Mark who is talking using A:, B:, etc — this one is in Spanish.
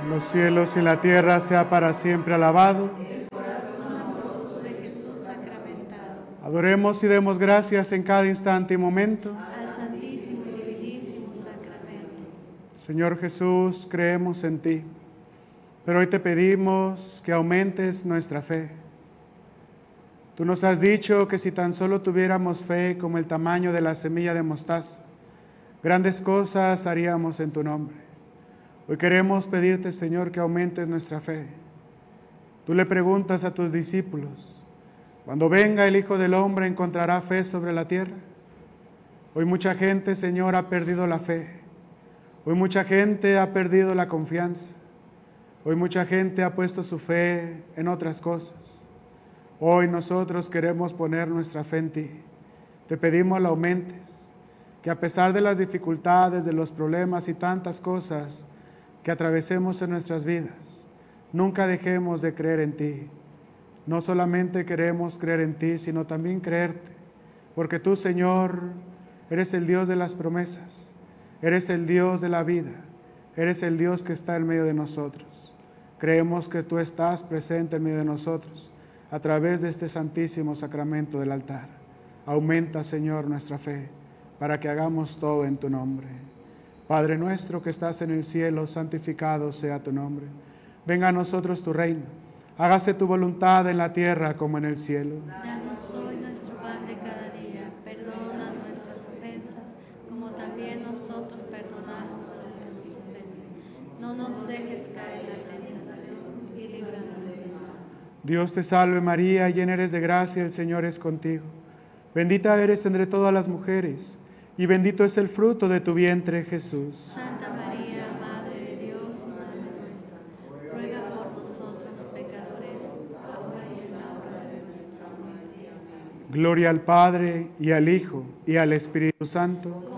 A: En los cielos y en la tierra sea para siempre alabado.
B: El corazón amoroso de Jesús sacramentado.
A: Adoremos y demos gracias en cada instante y momento.
B: Al Santísimo y Divinísimo Sacramento.
A: Señor Jesús, creemos en ti, pero hoy te pedimos que aumentes nuestra fe. Tú nos has dicho que si tan solo tuviéramos fe como el tamaño de la semilla de mostaza, grandes cosas haríamos en tu nombre. Hoy queremos pedirte, Señor, que aumentes nuestra fe. Tú le preguntas a tus discípulos, cuando venga el Hijo del Hombre, ¿encontrará fe sobre la tierra? Hoy mucha gente, Señor, ha perdido la fe. Hoy mucha gente ha perdido la confianza. Hoy mucha gente ha puesto su fe en otras cosas. Hoy nosotros queremos poner nuestra fe en ti. Te pedimos la aumentes, que a pesar de las dificultades, de los problemas y tantas cosas que atravesemos en nuestras vidas, nunca dejemos de creer en ti. No solamente queremos creer en ti, sino también creerte, porque tú, Señor, eres el Dios de las promesas, eres el Dios de la vida, eres el Dios que está en medio de nosotros. Creemos que tú estás presente en medio de nosotros a través de este santísimo sacramento del altar. Aumenta, Señor, nuestra fe para que hagamos todo en tu nombre. Padre nuestro que estás en el cielo, santificado sea tu nombre. Venga a nosotros tu reino. Hágase tu voluntad en la tierra como en el cielo.
B: Danos hoy nuestro pan de cada día. Perdona nuestras ofensas, como también nosotros perdonamos a los que nos ofenden. No nos dejes caer en la tentación y líbranos del mal.
A: Dios te salve María, llena eres de gracia, el Señor es contigo. Bendita eres entre todas las mujeres, y bendito es el fruto de tu vientre, Jesús.
B: Santa María, Madre de Dios y Madre nuestra, ruega por nosotros pecadores, ahora y en la hora de nuestra muerte. Amén.
A: Gloria al Padre, y al Hijo, y al Espíritu Santo.